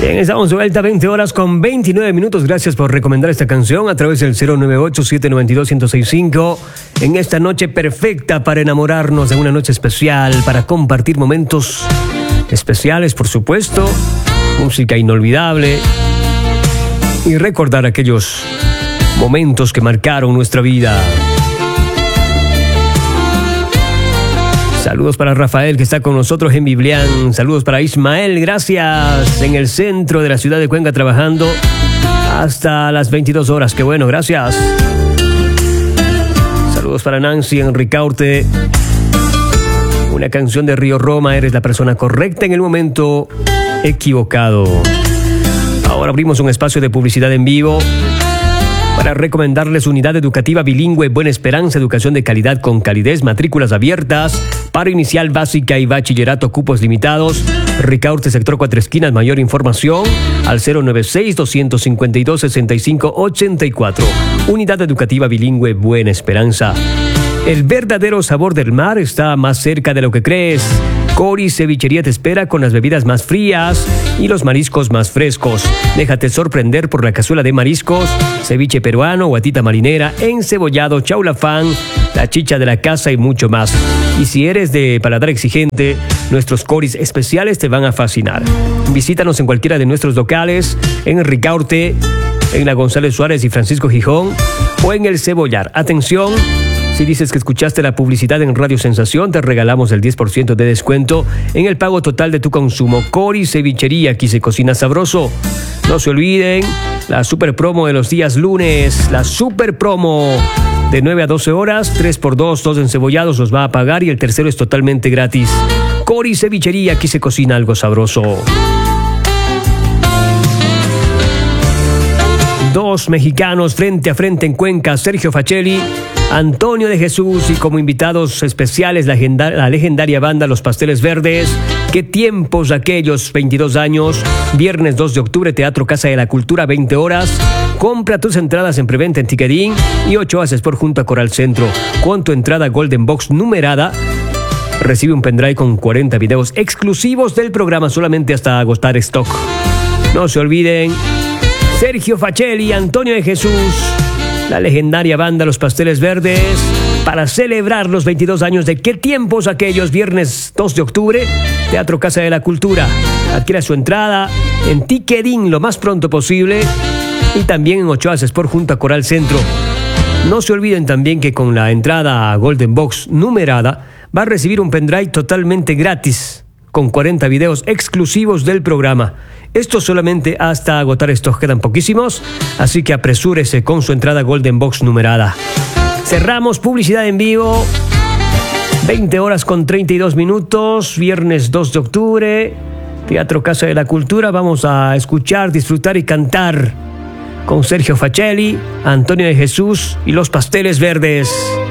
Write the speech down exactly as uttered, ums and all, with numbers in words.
Bien, estamos de vuelta, veinte horas con veintinueve minutos. Gracias por recomendar esta canción a través del cero nueve ocho, siete nueve dos, uno cero seis cinco. En esta noche perfecta para enamorarnos, de una noche especial, para compartir momentos especiales, por supuesto, música inolvidable y recordar aquellos momentos que marcaron nuestra vida. Saludos para Rafael, que está con nosotros en Biblián. Saludos para Ismael, gracias. En el centro de la ciudad de Cuenca trabajando hasta las veintidós horas. Qué bueno, gracias. Saludos para Nancy en Ricaurte. Una canción de Río Roma, eres la persona correcta en el momento equivocado. Ahora abrimos un espacio de publicidad en vivo para recomendarles Unidad Educativa Bilingüe Buena Esperanza, educación de calidad con calidez, matrículas abiertas para inicial, básica y bachillerato, cupos limitados. Ricaurte, sector Cuatro Esquinas. Mayor información al cero nueve seis, dos cinco dos, seis cinco ocho cuatro. Unidad Educativa Bilingüe Buena Esperanza. El verdadero sabor del mar está más cerca de lo que crees. Coris Cevichería te espera con las bebidas más frías y los mariscos más frescos. Déjate sorprender por la cazuela de mariscos, ceviche peruano, guatita marinera, encebollado, chaulafán, la chicha de la casa y mucho más. Y si eres de paladar exigente, nuestros coris especiales te van a fascinar. Visítanos en cualquiera de nuestros locales, en Ricaurte, en la González Suárez y Francisco Gijón, o en el Cebollar. Atención. Si dices que escuchaste la publicidad en Radio Sensación, te regalamos el diez por ciento de descuento en el pago total de tu consumo. Coris Cevichería, aquí se cocina sabroso. No se olviden, la super promo de los días lunes, la super promo de nueve a doce horas, tres por dos, dos encebollados los va a pagar y el tercero es totalmente gratis. Coris Cevichería, aquí se cocina algo sabroso. Dos mexicanos frente a frente en Cuenca, Sergio Facelli, Antonio de Jesús, y como invitados especiales la, la legendaria banda Los Pasteles Verdes. Qué tiempos aquellos, veintidós años, viernes dos de octubre, Teatro Casa de la Cultura, veinte horas. Compra tus entradas en preventa en Ticketín y ocho haces por junto a Coral Centro. Con tu entrada Golden Box numerada, recibe un pendrive con cuarenta videos exclusivos del programa solamente hasta agotar stock. No se olviden, Sergio Facelli, Antonio de Jesús, la legendaria banda Los Pasteles Verdes, para celebrar los veintidós años de Qué tiempos aquellos, viernes dos de octubre, Teatro Casa de la Cultura. Adquiera su entrada en Ticketín lo más pronto posible y también en Ochoa Sport junto a Coral Centro. No se olviden también que con la entrada a Golden Box numerada va a recibir un pendrive totalmente gratis con cuarenta videos exclusivos del programa. Esto solamente hasta agotar estos, quedan poquísimos, así que apresúrese con su entrada Golden Box numerada. Cerramos publicidad en vivo, veinte horas con treinta y dos minutos, viernes dos de octubre, Teatro Casa de la Cultura. Vamos a escuchar, disfrutar y cantar con Sergio Facelli, Antonio de Jesús y Los Pasteles Verdes.